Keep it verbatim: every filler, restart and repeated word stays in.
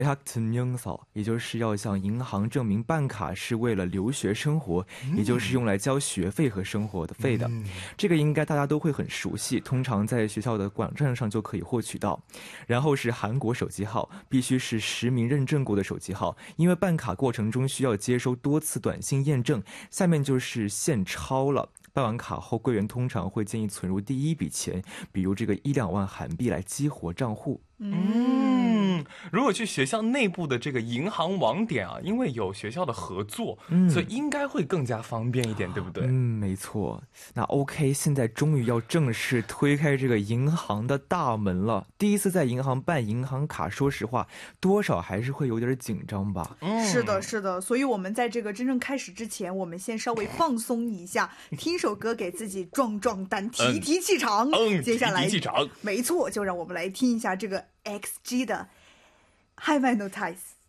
대학증명서，也就是要向银行证明办卡是为了留学生活，也就是用来交学费和生活的费的。这个应该大家都会很熟悉，通常在学校的网站上就可以获取到。然后是韩国手机号，必须是实名认证过的手机号，因为办卡过程中需要接收多次短信验证。下面就是现钞了。办完卡后，柜员通常会建议存入第一笔钱，比如这个一两万韩币来激活账户。 嗯，如果去学校内部的这个银行网点啊，因为有学校的合作， 嗯， 所以应该会更加方便一点，对不对？ 嗯，没错。那 OK， 现在终于要正式推开这个银行的大门了。第一次在银行办银行卡，说实话，多少还是会有点紧张吧。 嗯，是的，是的。所以我们在这个真正开始之前，我们先稍微放松一下，听首歌给自己壮壮胆，提提气场。 嗯， 接下来， 提提气场。 没错，就让我们来听一下这个 X G 的 Hypnotize。